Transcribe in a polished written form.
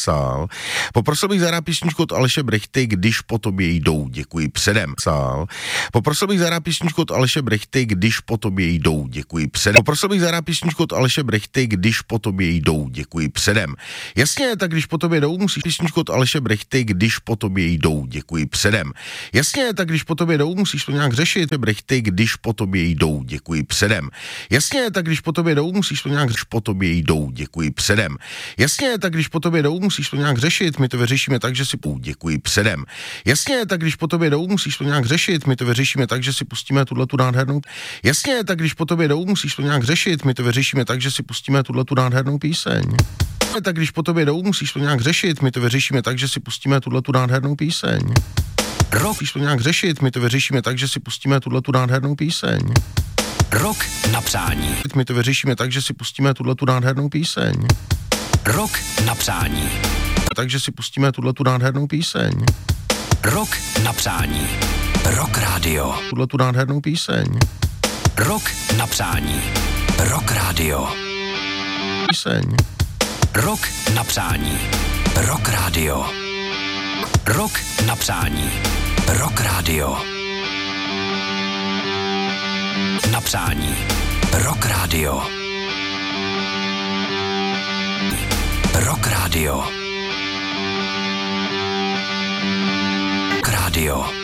Psal. Poprosil bych zahrát písničku od Aleše Brechty, Když po tobě jdou, děkuji předem. Psal. Poprosil bych zahrát písničku od Aleše Brechty, Když po tobě jdou, děkuji předem. Poprosil bych zahrát písničku od Aleše Brechty, Když po tobě jdou, děkuji předem. Jasně, tak když po tobě jdou, musíš písničku od Aleše Brechty, Když po tobě jdou, děkuji předem. Jasně, tak když po tobě jdou, musíš to nějak řešit. Brechty, Když po tobě jdou, děkuji předem. Jasně, tak když po tobě jdou, musíš to nějak po tobě jdou, děkuji předem. Jasně, tak když po tobě jdou, musíš to nějak řešit. My to vyřešíme tak, že si děkuji předem. Jasně, tak když po tobě jdou, musíš to nějak řešit. My to vyřešíme tak, že si pustíme tuhletu nádhernou. Jasně, tak když po tobě jdou, musíš to nějak řešit. My to vyřešíme tak, že si pustíme tuhletu nádhernou píseň. Tak když po tobě jdou, musíš to nějak řešit. My to vyřešíme tak, že si pustíme tuhletu nádhernou píseň. Rok, musíš to nějak řešit. My to vyřešíme tak, že si pustíme tuhletu nádhernou píseň. Rok na přání. My to vyřešíme tak, že si pustíme tuhletu nádhernou píseň. Rok na přání. Takže si pustíme tuhletu nádhernou píseň. Rok na přání. Rock Radio. Tuhletu nádhernou píseň. Rok na přání. Rock Radio. Píseň. Rok na přání. Rock Radio. Rok na přání. Rock Radio. Na přání. Rock Radio. Rock Radio. Rock Radio.